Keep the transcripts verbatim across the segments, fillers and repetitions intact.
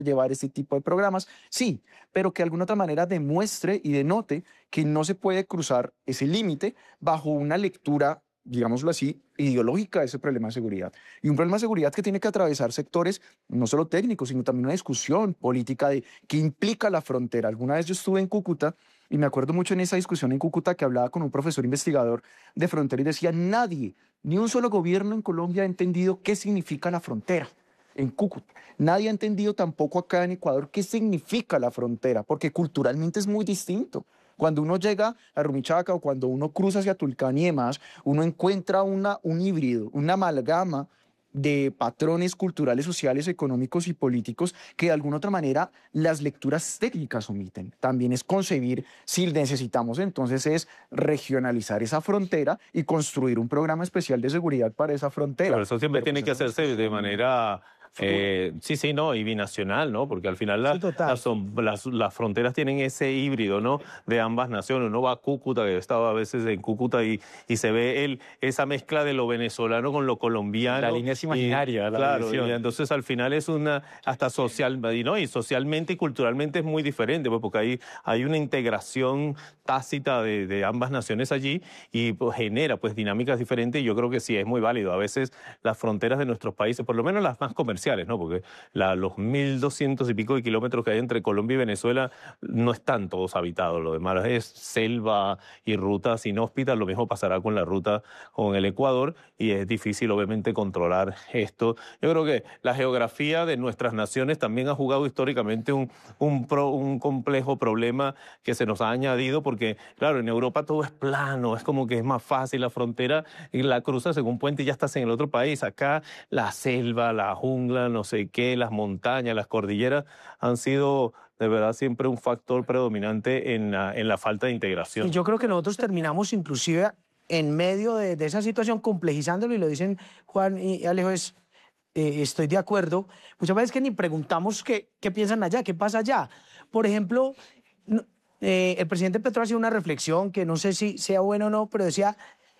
llevar este tipo de programas, sí, pero que de alguna otra manera demuestre y denote que no se puede cruzar ese límite bajo una lectura, digámoslo así, ideológica de ese problema de seguridad. Y un problema de seguridad que tiene que atravesar sectores no solo técnicos, sino también una discusión política de qué implica la frontera. Alguna vez yo estuve en Cúcuta y me acuerdo mucho en esa discusión en Cúcuta que hablaba con un profesor investigador de frontera y decía, nadie, ni un solo gobierno en Colombia ha entendido qué significa la frontera en Cúcuta. Nadie ha entendido tampoco acá en Ecuador qué significa la frontera, porque culturalmente es muy distinto. Cuando uno llega a Rumichaca o cuando uno cruza hacia Tulcán y demás, uno encuentra una, un híbrido, una amalgama de patrones culturales, sociales, económicos y políticos que de alguna otra manera las lecturas técnicas omiten. También es concebir si necesitamos entonces es regionalizar esa frontera y construir un programa especial de seguridad para esa frontera. Pero eso siempre Pero tiene pues que eso hacerse de manera... Eh, sí, sí, no, y binacional, ¿no? Porque al final la, Sí, total. las, son- las, las fronteras tienen ese híbrido, ¿no? De ambas naciones. Uno va a Cúcuta, que yo estaba a veces en Cúcuta y, y se ve el, esa mezcla de lo venezolano con lo colombiano. La línea es Y, imaginaria, la claro, división. y entonces al final es una, hasta social, y, ¿no? Y socialmente y culturalmente es muy diferente, pues, porque hay, hay una integración tácita de, de ambas naciones allí y pues, genera pues dinámicas diferentes y yo creo que sí es muy válido. A veces las fronteras de nuestros países, por lo menos las más comerciales, ¿no? Porque la, los mil doscientos y pico de kilómetros que hay entre Colombia y Venezuela no están todos habitados. Lo demás es selva y rutas inhóspitas. Lo mismo pasará con la ruta con el Ecuador y es difícil obviamente controlar esto. Yo creo que la geografía de nuestras naciones también ha jugado históricamente un, un, pro, un complejo problema que se nos ha añadido porque, claro, en Europa todo es plano, es como que es más fácil la frontera y la cruzas en un puente y ya estás en el otro país. Acá la selva, la jungla, no sé qué, las montañas, las cordilleras han sido de verdad siempre un factor predominante en la, en la falta de integración. Y yo creo que nosotros terminamos inclusive en medio de, de esa situación complejizándolo y lo dicen Juan y Alejo, es, eh, estoy de acuerdo. Muchas veces que ni preguntamos qué, qué piensan allá, qué pasa allá. Por ejemplo, no, eh, el presidente Petro hacía una reflexión que no sé si sea buena o no, pero decía,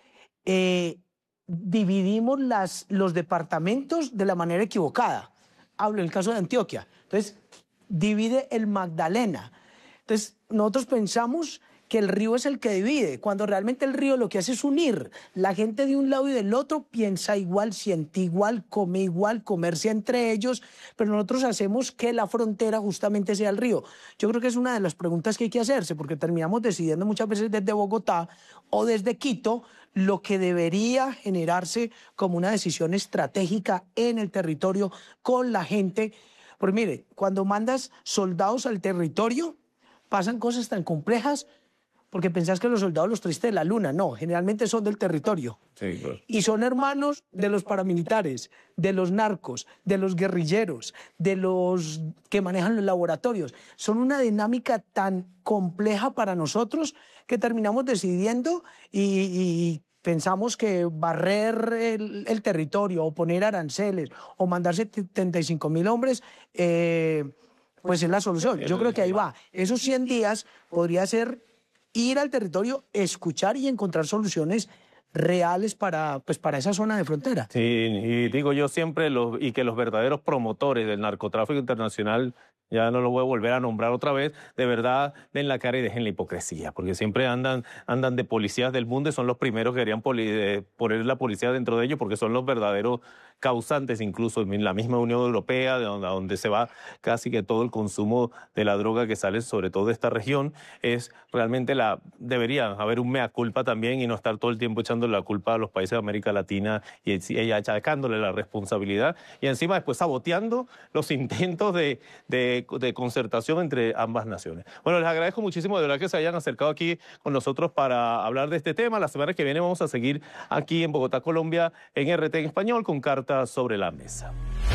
eh, dividimos las, los departamentos de la manera equivocada. Hablo del caso de Antioquia. Entonces, divide el Magdalena. Entonces, nosotros pensamos que el río es el que divide, cuando realmente el río lo que hace es unir. La gente de un lado y del otro piensa igual, siente igual, come igual, comercia entre ellos, pero nosotros hacemos que la frontera justamente sea el río. Yo creo que es una de las preguntas que hay que hacerse, porque terminamos decidiendo muchas veces desde Bogotá o desde Quito lo que debería generarse como una decisión estratégica en el territorio con la gente. Porque mire, cuando mandas soldados al territorio, pasan cosas tan complejas porque pensás que los soldados los trajiste de la luna. No, generalmente son del territorio. Sí, claro. Y son hermanos de los paramilitares, de los narcos, de los guerrilleros, de los que manejan los laboratorios. Son una dinámica tan compleja para nosotros que terminamos decidiendo y, y pensamos que barrer el, el territorio o poner aranceles o mandar setenta y cinco mil hombres, eh, pues es la solución. Yo creo que ahí va. Esos cien días podría ser ir al territorio, escuchar y encontrar soluciones reales para, pues, para esa zona de frontera. Sí, y digo yo siempre, los, y que los verdaderos promotores del narcotráfico internacional, ya no lo voy a volver a nombrar otra vez, de verdad den la cara y dejen la hipocresía, porque siempre andan, andan de policías del mundo y son los primeros que querían poli, eh, poner la policía dentro de ellos, porque son los verdaderos causantes, incluso en la misma Unión Europea, de donde, donde se va casi que todo el consumo de la droga que sale sobre todo de esta región, es realmente la, debería haber un mea culpa también y no estar todo el tiempo echando la culpa a los países de América Latina y ella achacándole la responsabilidad y encima después saboteando los intentos de, de, de concertación entre ambas naciones. Bueno, les agradezco muchísimo de verdad que se hayan acercado aquí con nosotros para hablar de este tema. La semana que viene vamos a seguir aquí en Bogotá, Colombia, en R T en español con Cartas sobre la Mesa.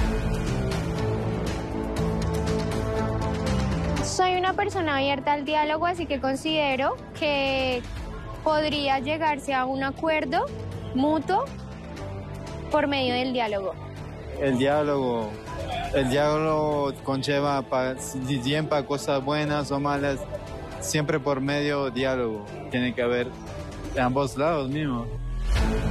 Soy una persona abierta al diálogo, así que considero que podría llegarse a un acuerdo mutuo por medio del diálogo. El diálogo, el diálogo conlleva pa, bien para cosas buenas o malas, siempre por medio diálogo. Tiene que haber de ambos lados mismos.